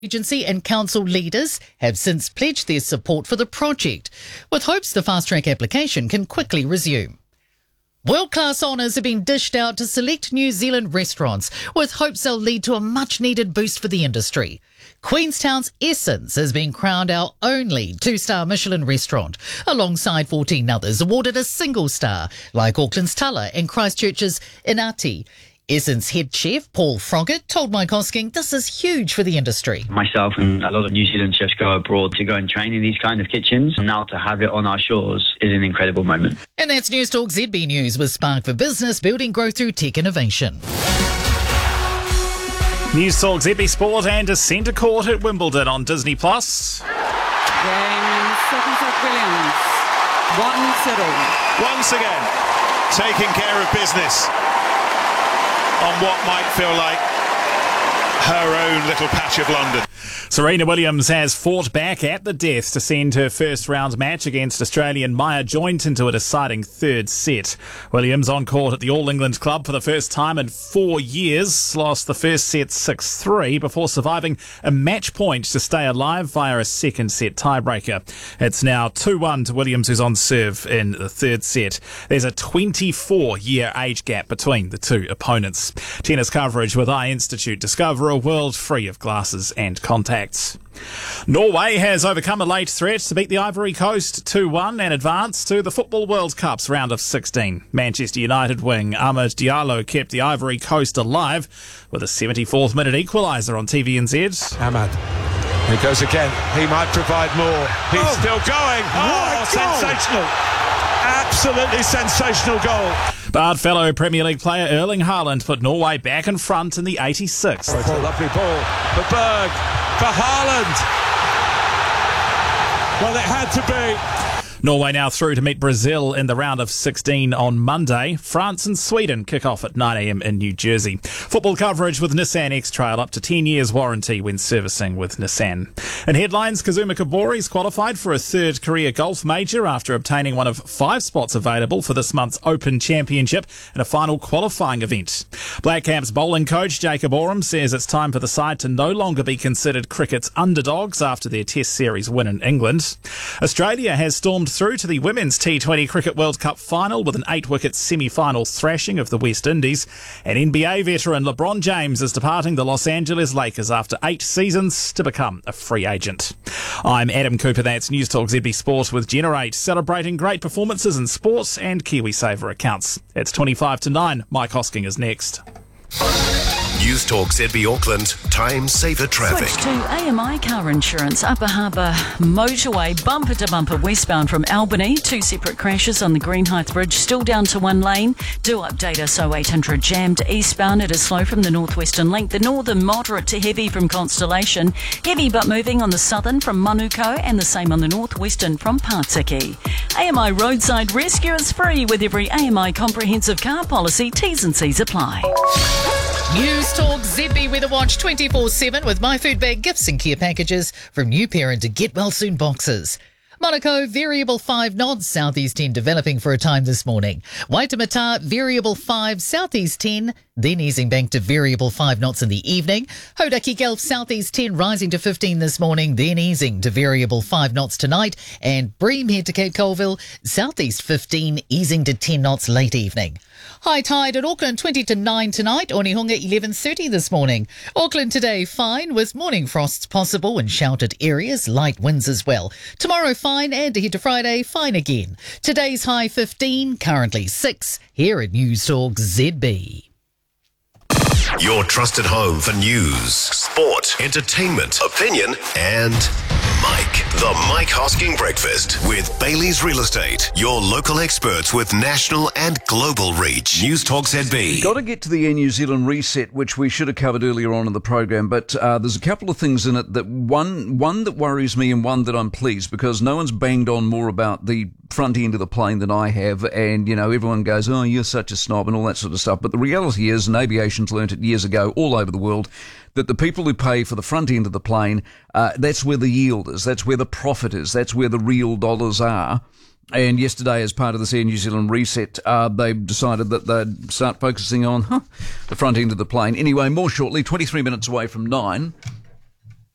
Agency and council leaders have since pledged their support for the project, with hopes the fast-track application can quickly resume. World-class honours have been dished out to select New Zealand restaurants, with hopes they'll lead to a much-needed boost for the industry. Queenstown's Essence has been crowned our only 2-star Michelin restaurant, alongside 14 others awarded a single star, like Auckland's Tala and Christchurch's Inati. Essence head chef Paul Froggatt told Mike Hosking this is huge for the industry. Myself and a lot of New Zealand chefs go abroad to go and train in these kind of kitchens. And now to have it on our shores is an incredible moment. And that's News Talk ZB News with Spark for Business, building growth through tech innovation. News Talk ZB Sport and a centre court at Wimbledon on Disney+. Game second set Williams. 1-0. Once again, taking care of business on what might feel like her own little patch of London. Serena Williams has fought back at the death to send her first round match against Australian Maya Joint into a deciding third set. Williams on court at the All England Club for the first time in 4 years, lost the first set 6-3 before surviving a match point to stay alive via a second set tiebreaker. It's now 2-1 to Williams, who's on serve in the third set. There's a 24-year age gap between the two opponents. Tennis coverage with iInstitute. Discover a world free of glasses and contacts. Norway has overcome a late threat to beat the Ivory Coast 2-1 and advance to the Football World Cup's round of 16. Manchester United wing Amad Diallo kept the Ivory Coast alive with a 74th minute equaliser on TVNZ. Amad. He goes again. He might provide more. He's still going. Oh, sensational. Absolutely sensational goal. But fellow Premier League player Erling Haaland put Norway back in front in the 86th. Oh, it's a lovely ball for Berg, for Haaland. Well, it had to be. Norway now through to meet Brazil in the round of 16 on Monday. France and Sweden kick off at 9 a.m. in New Jersey. Football coverage with Nissan X-Trail, up to 10 years warranty when servicing with Nissan. In headlines, Kazuma Kobori's qualified for a third career golf major after obtaining one of 5 spots available for this month's Open Championship in a final qualifying event. Black Caps bowling coach Jacob Oram says it's time for the side to no longer be considered cricket's underdogs after their Test series win in England. Australia has stormed through to the Women's T20 Cricket World Cup final with an 8-wicket semi-final thrashing of the West Indies. And NBA veteran LeBron James is departing the Los Angeles Lakers after 8 seasons to become a free agent. I'm Adam Cooper, that's News Talk ZB Sport with Generate, celebrating great performances in sports and KiwiSaver accounts. It's 25 to 9. Mike Hosking is next. News Talk ZB Auckland, time saver traffic. Switch to AMI car insurance. Upper Harbour motorway, bumper to bumper westbound from Albany. 2 separate crashes on the Greenhithe Bridge, still down to 1 lane. Do update us 0800 jammed eastbound. It is slow from the Northwestern Link. The northern moderate to heavy from Constellation. Heavy but moving on the southern from Manuko, and the same on the northwestern from Partiki. AMI roadside rescue is free with every AMI comprehensive car policy. T's and C's apply. News Talk ZB Weather Watch 24/7 with My Food Bag gifts and care packages from new parent to Get Well Soon boxes. Monaco, variable 5 knots, southeast 10 developing for a time this morning. Waitemata, variable 5, southeast 10, then easing back to variable 5 knots in the evening. Hodaki Gulf, southeast 10 rising to 15 this morning, then easing to variable 5 knots tonight. And Bream head to Cape Colville, southeast 15, easing to 10 knots late evening. High tide at Auckland 20 to 9 tonight, Onehunga 11:30 this morning. Auckland today fine with morning frosts possible in sheltered areas, light winds as well. Tomorrow fine and ahead to Friday fine again. Today's high 15, currently 6 here at News Talk ZB. Your trusted home for news, sport, entertainment, opinion, and Mike. The Mike Hosking Breakfast with Bailey's Real Estate. Your local experts with national and global reach. News Talk ZB. Got to get to the Air New Zealand reset, which we should have covered earlier on in the program, but there's a couple of things in it that one that worries me and one that I'm pleased, because no one's banged on more about the front end of the plane than I have, and everyone goes, oh, you're such a snob and all that sort of stuff, but the reality is, and aviation's learnt it years ago all over the world, that the people who pay for the front end of the plane, that's where the yield is, that's where the profit is, that's where the real dollars are. And yesterday, as part of this Air New Zealand reset, they decided that they'd start focusing on the front end of the plane. Anyway, more shortly, 23 minutes away from 9.